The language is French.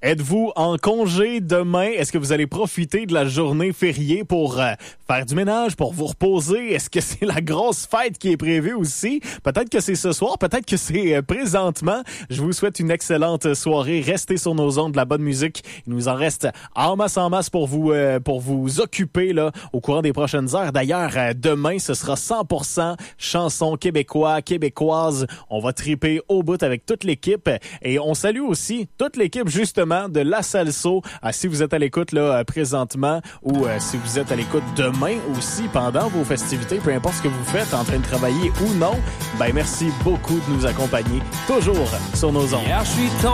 Êtes-vous en congé demain? Est-ce que vous allez profiter de la journée fériée pour faire du ménage, pour vous reposer? Est-ce que c'est la grosse fête qui est prévue aussi? Peut-être que c'est ce soir, peut-être que c'est présentement. Je vous souhaite une excellente soirée. Restez sur nos ondes de la bonne musique. Il nous en reste en masse pour vous occuper là au courant des prochaines heures. D'ailleurs, demain, ce sera 100% chansons québécoises. On va triper au bout avec toute l'équipe. Et on salue aussi toute l'équipe, justement, de La Salso. Si vous êtes à l'écoute là présentement ou si vous êtes à l'écoute demain aussi pendant vos festivités, peu importe ce que vous faites, en train de travailler ou non, ben merci beaucoup de nous accompagner toujours sur nos ondes.